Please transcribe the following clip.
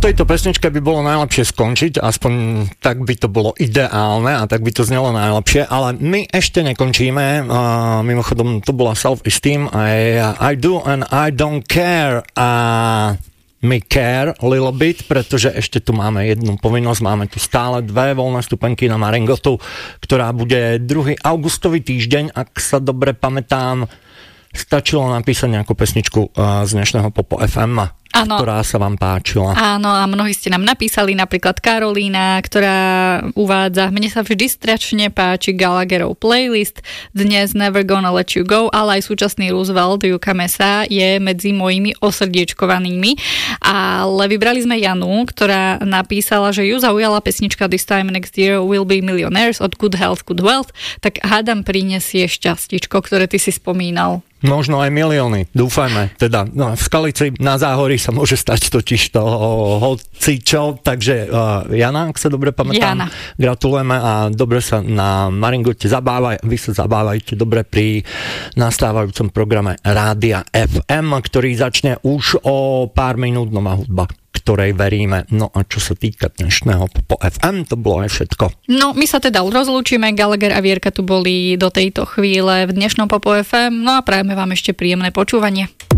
tejto pesničke by bolo najlepšie skončiť, aspoň tak by to bolo ideálne a tak by to znelo najlepšie, ale my ešte nekončíme. Mimochodom, to bola Self-Esteem I do and I don't care a my care a little bit, pretože ešte tu máme jednu povinnosť, máme tu stále 2 voľné stupenky na Maringotu, ktorá bude 2. augustový týždeň, ak sa dobre pamätám. Stačilo napísať nejakú pesničku z dnešného Popo FM, ktorá sa vám páčila. Áno, a mnohí ste nám napísali, napríklad Karolína, ktorá uvádza: mne sa vždy strašne páči Gallagherov playlist, dnes Never Gonna Let You Go, ale aj súčasný Roosevelt Juka Mesa je medzi mojimi osrdiečkovanými. Ale vybrali sme Janu, ktorá napísala, že ju zaujala pesnička This Time Next Year Will Be Millionaires od Good Health, Good Wealth, tak hádam prinesie šťastíčko, ktoré ty si spomínal. Možno aj milióny, dúfajme. Teda v Skalici na Záhorí sa môže stať totiž to hocičo, takže Jana, ak sa dobre pamätám, gratulujeme a dobre sa na Maringote zabávaj, vy sa zabávajte dobre pri nastávajúcom programe Rádia FM, ktorý začne už o pár minút, nová hudba, ktorej veríme. No a čo sa týka dnešného Popo FM, to bolo aj všetko. No, my sa teda rozlúčime, Gallagher a Vierka tu boli do tejto chvíle v dnešnom Popo FM, no a prajeme vám ešte príjemné počúvanie.